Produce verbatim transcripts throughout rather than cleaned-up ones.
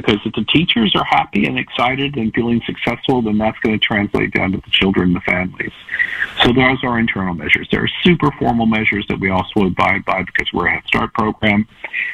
because if the teachers are happy and excited and feeling successful, then that's going to translate down to the children and the families. So those are internal measures. There are super formal measures that we also abide by because we're a Head Start program.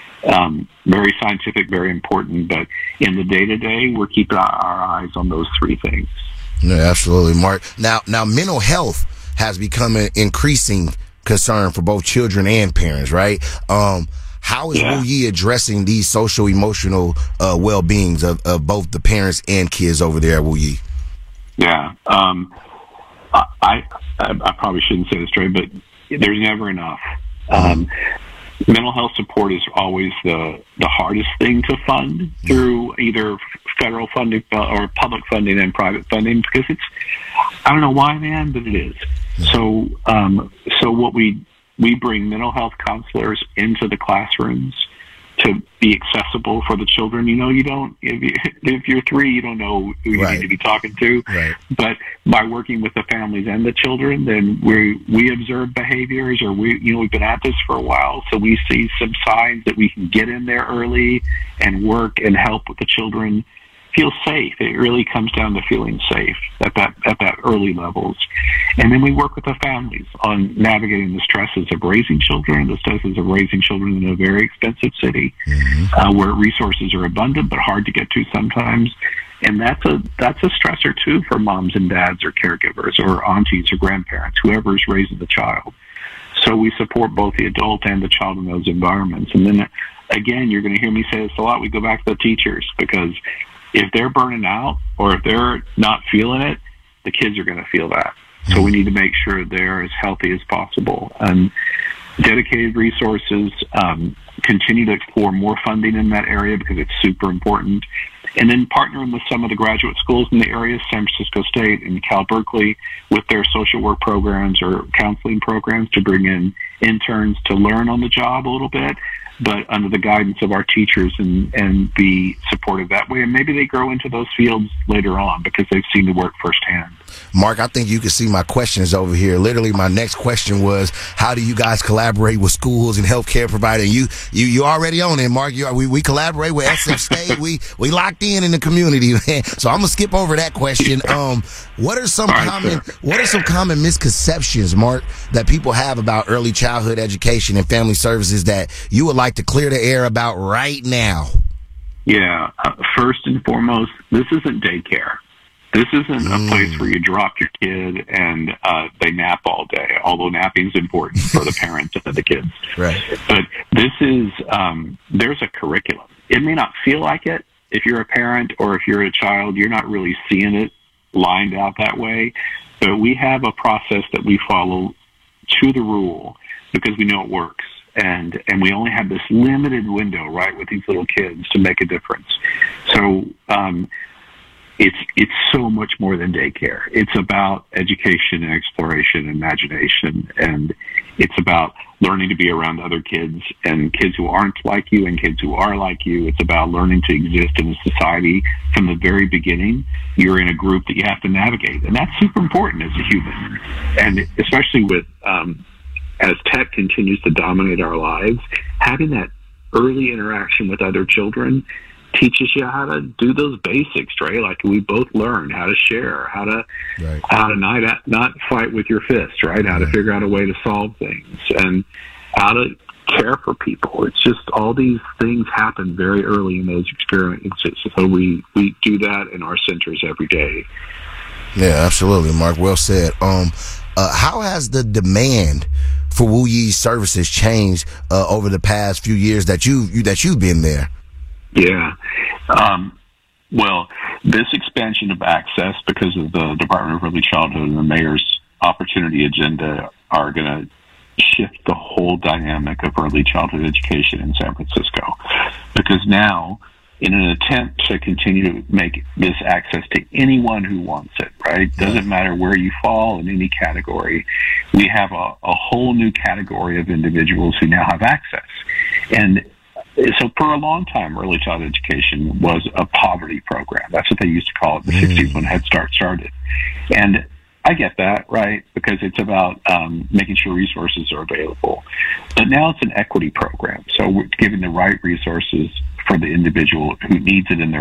Um, very scientific, very important. But in the day-to-day, we're keeping our, our eyes on those three things. Yeah, absolutely, Mark. Now, now, mental health has become an increasing concern for both children and parents, right? Um, how is yeah. Wu Yi addressing these social emotional uh, well-beings of, of both the parents and kids over there at Wu Yi? Yeah, um, I, I I probably shouldn't say this straight, but there's never enough. Um, mental health support is always the the hardest thing to fund through either federal funding or public funding and private funding, because it's, I don't know why, man, but it is. So, um, so what we we bring mental health counselors into the classrooms to be accessible for the children. You know, you don't, if, you, if you're three, you don't know who you right. need to be talking to. Right. But by working with the families and the children, then we we observe behaviors, or we, you know, we've been at this for a while, so we see some signs that we can get in there early and work and help with the children feel safe. It really comes down to feeling safe at that at that early levels. And then we work with the families on navigating the stresses of raising children, the stresses of raising children in a very expensive city, mm-hmm. uh, where resources are abundant but hard to get to sometimes. And that's a that's a stressor too for moms and dads or caregivers or aunties or grandparents, whoever is raising the child. So we support both the adult and the child in those environments. And then again, you're going to hear me say this a lot, we go back to the teachers, because if they're burning out or if they're not feeling it, the kids are going to feel that. So we need to make sure they're as healthy as possible. And dedicated resources, um, continue to explore more funding in that area because it's super important. And then partnering with some of the graduate schools in the area, San Francisco State and Cal Berkeley, with their social work programs or counseling programs to bring in interns to learn on the job a little bit, but under the guidance of our teachers, and, and be supported that way. And maybe they grow into those fields later on because they've seen the work firsthand. Mark, I think you can see my questions over here. Literally, my next question was, how do you guys collaborate with schools and healthcare providers? You you you already on it, Mark. You, we we collaborate with S F State. we we locked in in the community, man. So I'm gonna skip over that question. Um, what are some right, common sir. what are some common misconceptions, Mark, that people have about early childhood education and family services that you would like to clear the air about right now? Yeah, uh, first and foremost, this isn't daycare. This isn't mm. a place where you drop your kid and uh, they nap all day, although napping is important for the parents and the kids. Right. But this is, um, there's a curriculum. It may not feel like it. If you're a parent or if you're a child, you're not really seeing it lined out that way. But we have a process that we follow to the rule because we know it works. And and we only have this limited window, right, with these little kids to make a difference. So um, it's it's so much more than daycare. It's about education and exploration and imagination, and it's about learning to be around other kids and kids who aren't like you and kids who are like you. It's about learning to exist in a society from the very beginning. You're in a group that you have to navigate, and that's super important as a human, and especially with um, as tech continues to dominate our lives, having that early interaction with other children teaches you how to do those basics, right? Like we both learn how to share, how to right. how to not not fight with your fist, right? How right. to figure out a way to solve things and how to care for people. It's just all these things happen very early in those experiences. So we we do that in our centers every day. Yeah, absolutely, Mark. Well said. Um, uh, how has the demand for Wu Yi's services changed uh, over the past few years that you, you that you've been there? Yeah. Um, well, this expansion of access because of the Department of Early Childhood and the mayor's opportunity agenda are going to shift the whole dynamic of early childhood education in San Francisco. Because now, in an attempt to continue to make this access to anyone who wants it, right? Doesn't matter where you fall in any category. We have a, a whole new category of individuals who now have access. And so for a long time, early childhood education was a poverty program. That's what they used to call it in the mm. sixties when Head Start started. And I get that, right? Because it's about um, making sure resources are available. But now it's an equity program. So we're giving the right resources for the individual who needs it in their